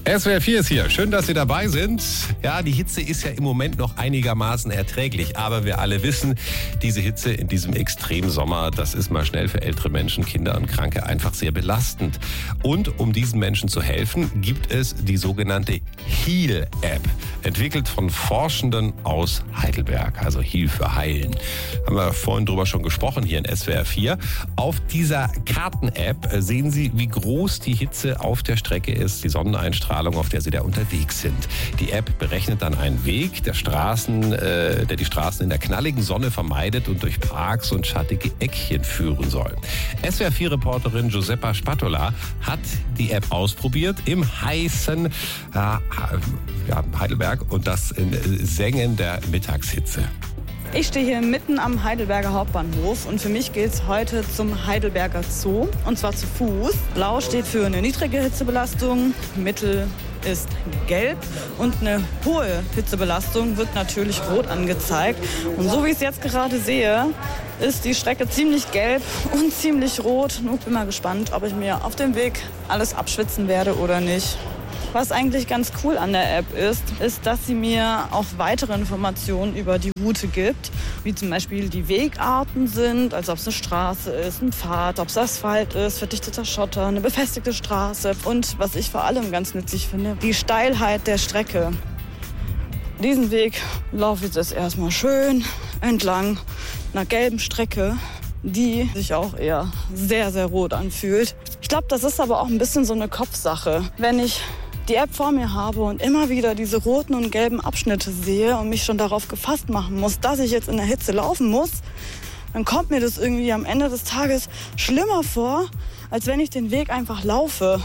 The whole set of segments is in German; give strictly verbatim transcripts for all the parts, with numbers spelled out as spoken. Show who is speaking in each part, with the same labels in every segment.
Speaker 1: S W R vier ist hier. Schön, dass Sie dabei sind. Ja, die Hitze ist ja im Moment noch einigermaßen erträglich. Aber wir alle wissen, diese Hitze in diesem Extremsommer, das ist mal schnell für ältere Menschen, Kinder und Kranke einfach sehr belastend. Und um diesen Menschen zu helfen, gibt es die sogenannte Heal-App. Entwickelt von Forschenden aus Heidelberg. Also Heal für Heilen. Haben wir vorhin drüber schon gesprochen hier in S W R vier. Auf dieser Karten-App sehen Sie, wie groß die Hitze auf der Strecke ist, die Sonneneinstrahlung, auf der Sie da unterwegs sind. Die App berechnet dann einen Weg, der Straßen, äh, der die Straßen in der knalligen Sonne vermeidet und durch Parks und schattige Eckchen führen soll. S W R vier Reporterin Giuseppa Spatola hat die App ausprobiert im heißen äh, ja, Heidelberg und das in Sengen der Mittagshitze.
Speaker 2: Ich stehe hier mitten am Heidelberger Hauptbahnhof und für mich geht's heute zum Heidelberger Zoo und zwar zu Fuß. Blau steht für eine niedrige Hitzebelastung, mittel ist gelb und eine hohe Hitzebelastung wird natürlich rot angezeigt. Und so wie ich es jetzt gerade sehe, ist die Strecke ziemlich gelb und ziemlich rot. Nun bin mal gespannt, ob ich mir auf dem Weg alles abschwitzen werde oder nicht. Was eigentlich ganz cool an der App ist, ist, dass sie mir auch weitere Informationen über die Route gibt, wie zum Beispiel die Wegarten sind, also ob es eine Straße ist, ein Pfad, ob es Asphalt ist, verdichteter Schotter, eine befestigte Straße und was ich vor allem ganz nützlich finde, die Steilheit der Strecke. Diesen Weg laufe ich jetzt erstmal schön entlang einer gelben Strecke, die sich auch eher sehr, sehr rot anfühlt. Ich glaube, das ist aber auch ein bisschen so eine Kopfsache. Wenn ich die App vor mir habe und immer wieder diese roten und gelben Abschnitte sehe und mich schon darauf gefasst machen muss, dass ich jetzt in der Hitze laufen muss, dann kommt mir das irgendwie am Ende des Tages schlimmer vor, als wenn ich den Weg einfach laufe.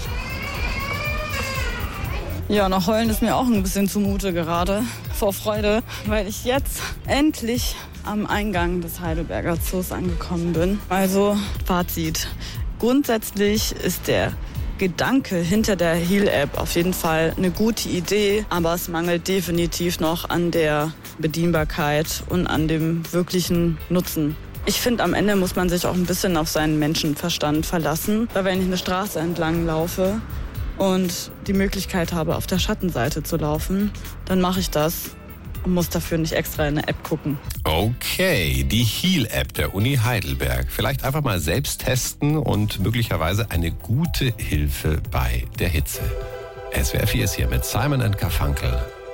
Speaker 2: Ja, nach Heulen ist mir auch ein bisschen zumute gerade vor Freude, weil ich jetzt endlich am Eingang des Heidelberger Zoos angekommen bin. Also Fazit. Grundsätzlich ist der Gedanke hinter der Heal-App auf jeden Fall eine gute Idee, aber es mangelt definitiv noch an der Bedienbarkeit und an dem wirklichen Nutzen. Ich finde, am Ende muss man sich auch ein bisschen auf seinen Menschenverstand verlassen, weil wenn ich eine Straße entlang laufe und die Möglichkeit habe, auf der Schattenseite zu laufen, dann mache ich das und muss dafür nicht extra in eine App gucken.
Speaker 1: Okay, die Heal-App der Uni Heidelberg. Vielleicht einfach mal selbst testen und möglicherweise eine gute Hilfe bei der Hitze. S W R vier ist hier mit Simon and Garfunkel.